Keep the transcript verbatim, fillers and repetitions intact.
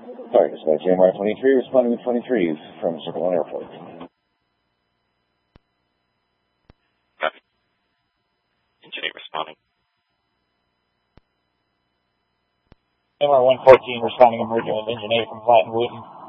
Sorry, this is J M R twenty-three, responding with twenty-three from Circle One Airport. Copy. Engine eight responding. M R one fourteen responding emerging with engine eight from Flat and Wooten.